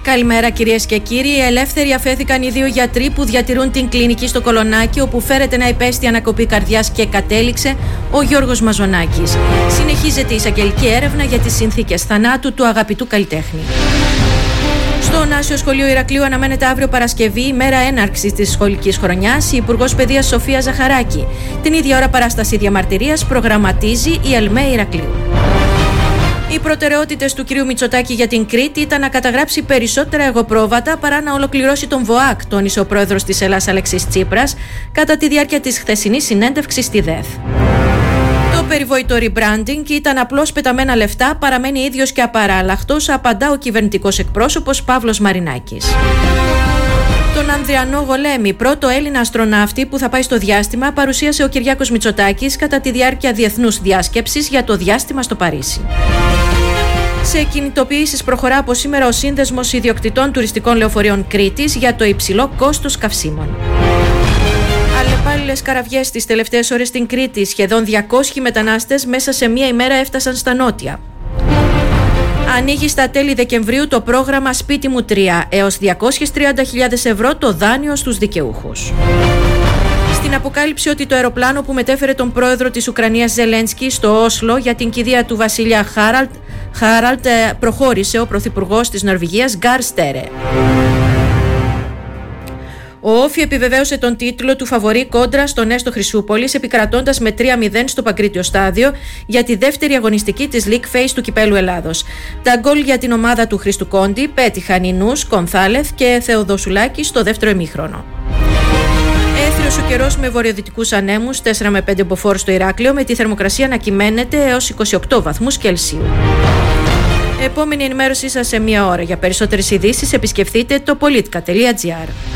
Καλημέρα κυρίες και κύριοι. Ελεύθεροι αφέθηκαν οι δύο γιατροί που διατηρούν την κλινική στο Κολονάκι, όπου φέρεται να υπέστη ανακοπή καρδιάς και κατέληξε ο Γιώργος Μαζονάκης. Συνεχίζεται η εισαγγελική έρευνα για τις συνθήκες θανάτου του αγαπητού καλλιτέχνη. Στο Νάσιο Σχολείο Ηρακλείου αναμένεται αύριο Παρασκευή, ημέρα έναρξης της σχολικής χρονιάς, η Υπουργός Παιδείας Σοφία Ζαχαράκη. Την ίδια ώρα παράσταση διαμαρτυρίας προγραμματίζει η ΕΛΜΕ Ηρακλείου. Οι προτεραιότητες του κ. Μητσοτάκη για την Κρήτη ήταν να καταγράψει περισσότερα εγωπρόβατα παρά να ολοκληρώσει τον ΒΟΑΚ, τόνισε ο πρόεδρος της Ελλάς Αλέξης Τσίπρας κατά τη διάρκεια της χθεσινής συνέντευξης στη ΔΕΘ. Το περιβόητο rebranding ήταν απλώς πεταμένα λεφτά, παραμένει ίδιος και απαράλλαχτος, απαντά ο κυβερνητικός εκπρόσωπος Παύλος Μαρινάκης. Τον Ανδριανό Γολέμη, πρώτο Έλληνα αστροναύτη που θα πάει στο διάστημα, παρουσίασε ο Κυριάκος Μητσοτάκης κατά τη διάρκεια διεθνούς διάσκεψης για το διάστημα στο Παρίσι. Σε κινητοποιήσεις προχωρά από σήμερα ο Σύνδεσμος Ιδιοκτητών Τουριστικών Λεωφορείων Κρήτης για το υψηλό κόστος καυσίμων. Αλλεπάλληλες καραβιές τις τελευταίες ώρες στην Κρήτη. Σχεδόν 200 μετανάστες μέσα σε μία ημέρα έφτασαν στα νότια. Ανοίγει στα τέλη Δεκεμβρίου το πρόγραμμα Σπίτι μου 3, έως 230.000 ευρώ το δάνειο στους δικαιούχους. Στην αποκάλυψη ότι το αεροπλάνο που μετέφερε τον πρόεδρο της Ουκρανίας Ζελένσκι στο Όσλο για την κηδεία του βασιλιά Χάραλτ προχώρησε ο πρωθυπουργός της Νορβηγίας Γκάρ Στέρε. Ο Όφι επιβεβαίωσε τον τίτλο του φαβορί κόντρα στον Έστω Χρυσούπολης, επικρατώντας με 3-0 στο Παγκρίτιο Στάδιο για τη δεύτερη αγωνιστική της League Phase του Κυπέλλου Ελλάδος. Τα γκολ για την ομάδα του Χρήστου Κόντι πέτυχαν οι Νους, Κονθάλεθ και Θεοδοσουλάκη στο δεύτερο ημίχρονο. Έθριος ο καιρός με βορειοδυτικούς ανέμους, 4 με 5 μποφόρ στο Ηράκλειο, με τη θερμοκρασία να κυμαίνεται έως 28 βαθμούς Κελσίου. Επόμενη ενημέρωσή σας σε μία ώρα. Για περισσότερες ειδήσεις επισκεφτείτε το politica.gr.